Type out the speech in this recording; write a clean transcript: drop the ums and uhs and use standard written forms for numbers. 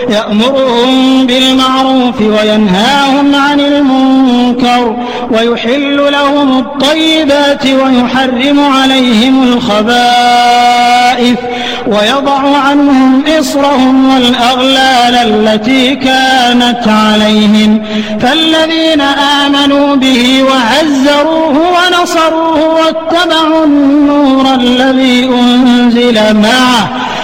يأمرهم بالمعروف وينهاهم عن المنكر ويحل لهم الطيبات ويحرم عليهم الخبائث ويضع عنهم إصرهم والأغلال التي كانت عليهم فالذين آمنوا به وعزروه ونصروه واتبعوا النور الذي أنزل معه